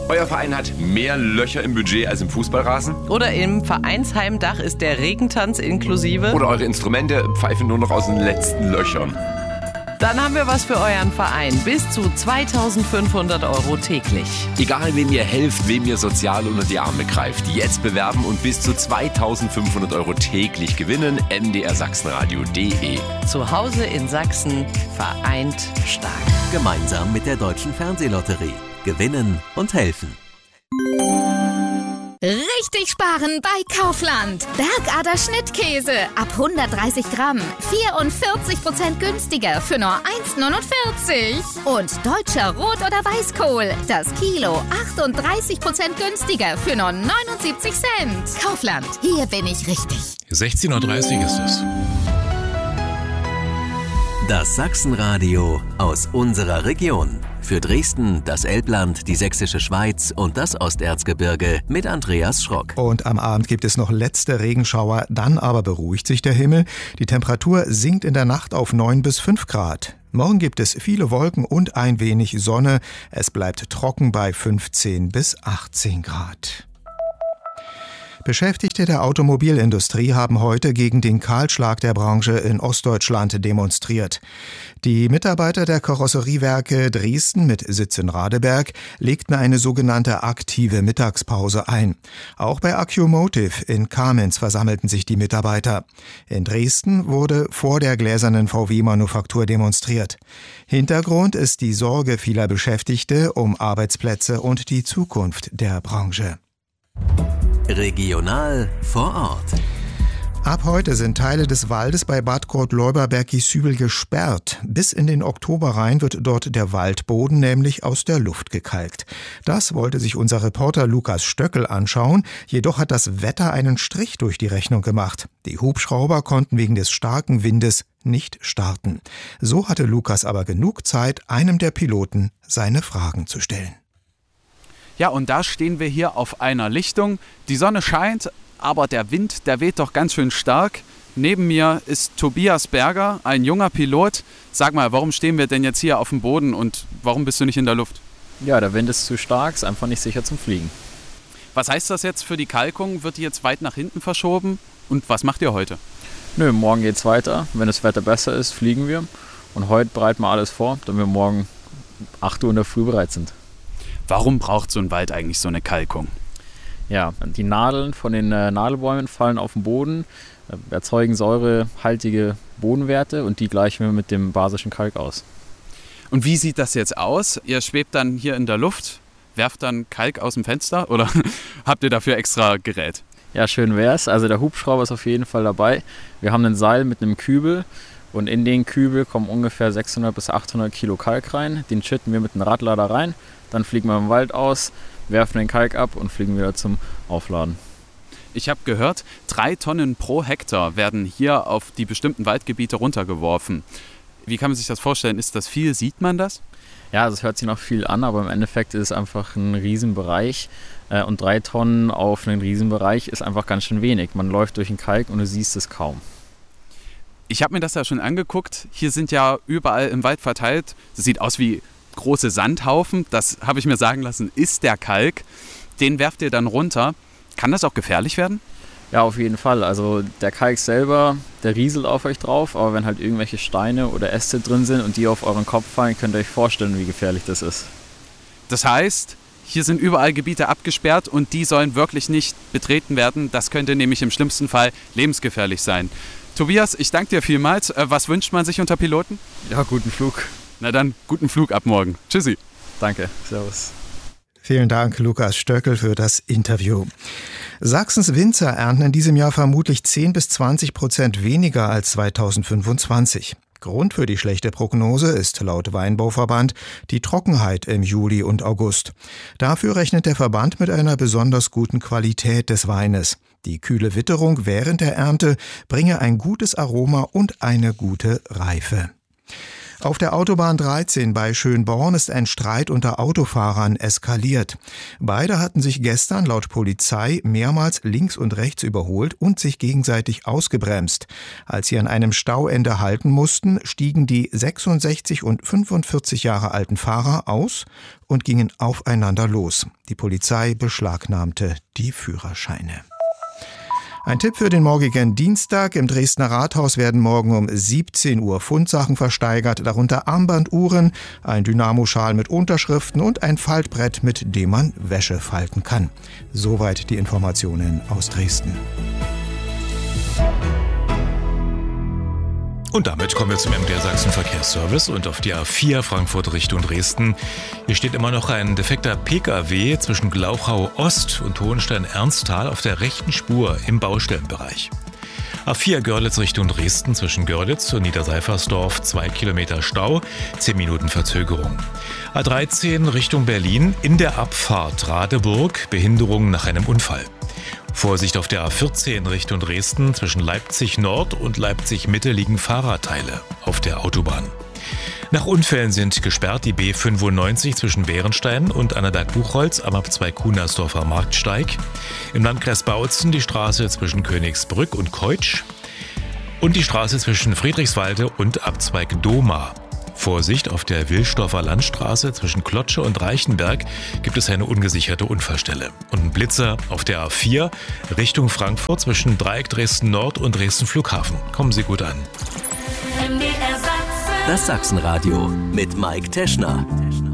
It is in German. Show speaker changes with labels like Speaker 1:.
Speaker 1: Euer Verein hat mehr Löcher im Budget als im Fußballrasen?
Speaker 2: Oder im Vereinsheimdach ist der Regentanz inklusive?
Speaker 1: Oder eure Instrumente pfeifen nur noch aus den letzten Löchern?
Speaker 2: Dann haben wir was für euren Verein. Bis zu 2.500 € täglich.
Speaker 1: Egal, wem ihr helft, wem ihr sozial unter die Arme greift. Jetzt bewerben und bis zu 2.500 € täglich gewinnen. mdrsachsenradio.de.
Speaker 2: Zu Hause in Sachsen, vereint stark.
Speaker 3: Gemeinsam mit der Deutschen Fernsehlotterie. Gewinnen und helfen.
Speaker 4: Richtig sparen bei Kaufland. Bergader Schnittkäse ab 130 Gramm. 44% günstiger für nur 1,49. Und deutscher Rot- oder Weißkohl. Das Kilo 38% günstiger für nur 79 Cent. Kaufland, hier bin ich richtig.
Speaker 5: 16:30 Uhr ist es.
Speaker 3: Das Sachsenradio aus unserer Region. Für Dresden, das Elbland, die Sächsische Schweiz und das Osterzgebirge mit Andreas Schrock.
Speaker 6: Und am Abend gibt es noch letzte Regenschauer, dann aber beruhigt sich der Himmel. Die Temperatur sinkt in der Nacht auf 9 bis 5 Grad. Morgen gibt es viele Wolken und ein wenig Sonne. Es bleibt trocken bei 15 bis 18 Grad. Beschäftigte der Automobilindustrie haben heute gegen den Kahlschlag der Branche in Ostdeutschland demonstriert. Die Mitarbeiter der Karosseriewerke Dresden mit Sitz in Radeberg legten eine sogenannte aktive Mittagspause ein. Auch bei Accumotive in Kamenz versammelten sich die Mitarbeiter. In Dresden wurde vor der gläsernen VW-Manufaktur demonstriert. Hintergrund ist die Sorge vieler Beschäftigte um Arbeitsplätze und die Zukunft der Branche.
Speaker 3: Regional vor Ort.
Speaker 6: Ab heute sind Teile des Waldes bei Bad Gott-Leuberberg-Giesshübel gesperrt. Bis in den Oktober rein wird dort der Waldboden nämlich aus der Luft gekalkt. Das wollte sich unser Reporter Lukas Stöckel anschauen, jedoch hat das Wetter einen Strich durch die Rechnung gemacht. Die Hubschrauber konnten wegen des starken Windes nicht starten. So hatte Lukas aber genug Zeit, einem der Piloten seine Fragen zu stellen.
Speaker 7: Ja, und da stehen wir hier auf einer Lichtung. Die Sonne scheint, aber der Wind, der weht doch ganz schön stark. Neben mir ist Tobias Berger, ein junger Pilot. Sag mal, warum stehen wir denn jetzt hier auf dem Boden und warum bist du nicht in der Luft?
Speaker 8: Ja, der Wind ist zu stark, ist einfach nicht sicher zum Fliegen.
Speaker 7: Was heißt das jetzt für die Kalkung? Wird die jetzt weit nach hinten verschoben? Und was macht ihr heute?
Speaker 8: Nö, morgen geht's weiter. Wenn das Wetter besser ist, fliegen wir. Und heute bereiten wir alles vor, damit wir morgen 8 Uhr in der Früh bereit sind.
Speaker 7: Warum braucht so ein Wald eigentlich so eine Kalkung?
Speaker 8: Ja, die Nadeln von den Nadelbäumen fallen auf den Boden, erzeugen säurehaltige Bodenwerte und die gleichen wir mit dem basischen Kalk aus.
Speaker 7: Und wie sieht das jetzt aus? Ihr schwebt dann hier in der Luft, werft dann Kalk aus dem Fenster oder habt ihr dafür extra Gerät?
Speaker 8: Ja, schön wär's. Also der Hubschrauber ist auf jeden Fall dabei. Wir haben ein Seil mit einem Kübel und in den Kübel kommen ungefähr 600 bis 800 Kilo Kalk rein. Den schütten wir mit einem Radlader rein. Dann fliegen wir im Wald aus, werfen den Kalk ab und fliegen wieder zum Aufladen.
Speaker 7: Ich habe gehört, 3 Tonnen pro Hektar werden hier auf die bestimmten Waldgebiete runtergeworfen. Wie kann man sich das vorstellen? Ist das viel? Sieht man das?
Speaker 8: Ja, das hört sich noch viel an, aber im Endeffekt ist es einfach ein Riesenbereich. Und 3 Tonnen auf einen Riesenbereich ist einfach ganz schön wenig. Man läuft durch den Kalk und du siehst es kaum.
Speaker 7: Ich habe mir das ja schon angeguckt. Hier sind ja überall im Wald verteilt. Das sieht aus wie große Sandhaufen, das habe ich mir sagen lassen, ist der Kalk. Den werft ihr dann runter. Kann das auch gefährlich werden?
Speaker 8: Ja, auf jeden Fall. Also der Kalk selber, der rieselt auf euch drauf, aber wenn halt irgendwelche Steine oder Äste drin sind und die auf euren Kopf fallen, könnt ihr euch vorstellen, wie gefährlich das ist.
Speaker 7: Das heißt, hier sind überall Gebiete abgesperrt und die sollen wirklich nicht betreten werden. Das könnte nämlich im schlimmsten Fall lebensgefährlich sein. Tobias, ich danke dir vielmals. Was wünscht man sich unter Piloten?
Speaker 8: Ja, guten Flug.
Speaker 7: Na dann, guten Flug ab morgen. Tschüssi.
Speaker 8: Danke, servus.
Speaker 6: Vielen Dank, Lukas Stöckel, für das Interview. Sachsens Winzer ernten in diesem Jahr vermutlich 10-20% weniger als 2025. Grund für die schlechte Prognose ist laut Weinbauverband die Trockenheit im Juli und August. Dafür rechnet der Verband mit einer besonders guten Qualität des Weines. Die kühle Witterung während der Ernte bringe ein gutes Aroma und eine gute Reife. Auf der Autobahn 13 bei Schönborn ist ein Streit unter Autofahrern eskaliert. Beide hatten sich gestern laut Polizei mehrmals links und rechts überholt und sich gegenseitig ausgebremst. Als sie an einem Stauende halten mussten, stiegen die 66 und 45 Jahre alten Fahrer aus und gingen aufeinander los. Die Polizei beschlagnahmte die Führerscheine. Ein Tipp für den morgigen Dienstag. Im Dresdner Rathaus werden morgen um 17 Uhr Fundsachen versteigert, darunter Armbanduhren, ein Dynamoschal mit Unterschriften und ein Faltbrett, mit dem man Wäsche falten kann. Soweit die Informationen aus Dresden.
Speaker 5: Und damit kommen wir zum MDR Sachsen Verkehrsservice und auf die A4 Frankfurt Richtung Dresden. Hier steht immer noch ein defekter Pkw zwischen Glauchau Ost und Hohenstein-Ernsthal auf der rechten Spur im Baustellenbereich. A4 Görlitz Richtung Dresden zwischen Görlitz und Niederseifersdorf 2 Kilometer Stau, 10 Minuten Verzögerung. A13 Richtung Berlin in der Abfahrt Radeburg, Behinderung nach einem Unfall. Vorsicht auf der A14 Richtung Dresden, zwischen Leipzig Nord und Leipzig Mitte liegen Fahrradteile auf der Autobahn. Nach Unfällen sind gesperrt die B95 zwischen Bärenstein und Annaberg-Buchholz am Abzweig Kunersdorfer Marktsteig. Im Landkreis Bautzen die Straße zwischen Königsbrück und Keutsch und die Straße zwischen Friedrichswalde und Abzweig Doma. Vorsicht, auf der Wilsdorfer Landstraße zwischen Klotsche und Reichenberg gibt es eine ungesicherte Unfallstelle. Und ein Blitzer auf der A4 Richtung Frankfurt zwischen Dreieck Dresden Nord und Dresden Flughafen. Kommen Sie gut an.
Speaker 3: Das Sachsenradio mit Mike Teschner.